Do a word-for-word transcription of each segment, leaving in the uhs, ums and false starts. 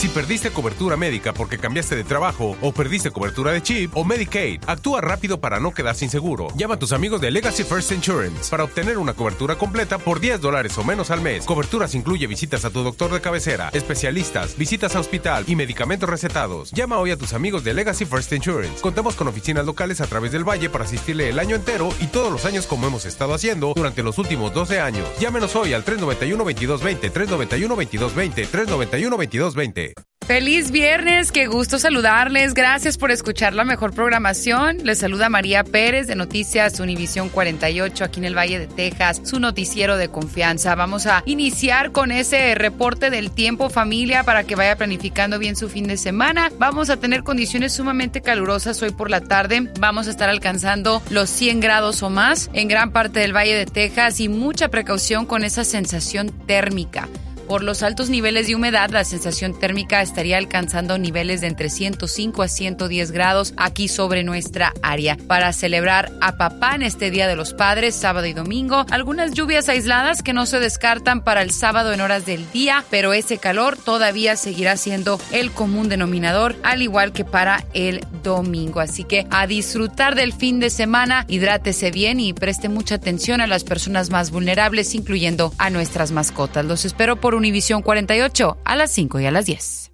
Si perdiste cobertura médica porque cambiaste de trabajo, o perdiste cobertura de CHIP o Medicaid, actúa rápido para no quedar sin seguro. Llama a tus amigos de Legacy First Insurance para obtener una cobertura completa por diez dólares o menos al mes. Coberturas incluye visitas a tu doctor de cabecera, especialistas, visitas a hospital y medicamentos recetados. Llama hoy a tus amigos de Legacy First Insurance. Contamos con oficinas locales a través del valle para asistirle el año entero y todos los años como hemos estado haciendo durante los últimos doce años. Llámenos hoy al tres noventa y uno, veintidós veinte, tres noventa y uno, veintidós veinte, tres noventa y uno, veintidós veinte. Feliz viernes, qué gusto saludarles. Gracias por escuchar la mejor programación. Les saluda María Pérez de Noticias Univisión cuarenta y ocho aquí en el Valle de Texas, su noticiero de confianza. Vamos a iniciar con ese reporte del tiempo, familia, para que vaya planificando bien su fin de semana. Vamos a tener condiciones sumamente calurosas hoy por la tarde. Vamos a estar alcanzando los cien grados o más en gran parte del Valle de Texas y mucha precaución con esa sensación térmica. Por los altos niveles de humedad, la sensación térmica estaría alcanzando niveles de entre ciento cinco a ciento diez grados aquí sobre nuestra área. Para celebrar a papá en este Día de los Padres, sábado y domingo, algunas lluvias aisladas que no se descartan para el sábado en horas del día, pero ese calor todavía seguirá siendo el común denominador, al igual que para el domingo. Así que a disfrutar del fin de semana, hidrátese bien y preste mucha atención a las personas más vulnerables, incluyendo a nuestras mascotas. Los espero por Univisión cuarenta y ocho a las cinco y a las diez.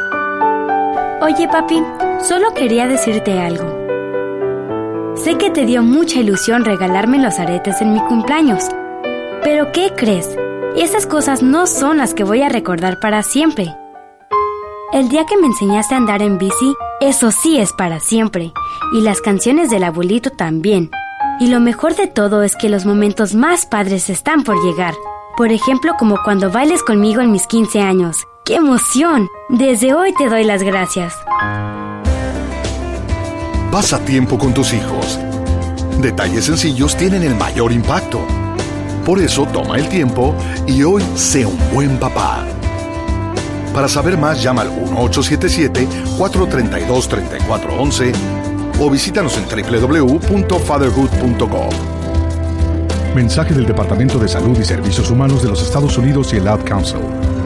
Oye, papi, solo quería decirte algo. Sé que te dio mucha ilusión regalarme los aretes en mi cumpleaños. Pero ¿qué crees? Esas cosas no son las que voy a recordar para siempre. El día que me enseñaste a andar en bici, eso sí es para siempre. Y las canciones del abuelito también. Y lo mejor de todo es que los momentos más padres están por llegar. Por ejemplo, como cuando bailes conmigo en mis quince años. ¡Qué emoción! Desde hoy te doy las gracias. Pasa tiempo con tus hijos. Detalles sencillos tienen el mayor impacto. Por eso, toma el tiempo y hoy sé un buen papá. Para saber más, llama al uno ocho siete siete, cuatro tres dos, tres cuatro uno uno o visítanos en doble u doble u doble u punto fatherhood punto com. Mensaje del Departamento de Salud y Servicios Humanos de los Estados Unidos y el Ad Council.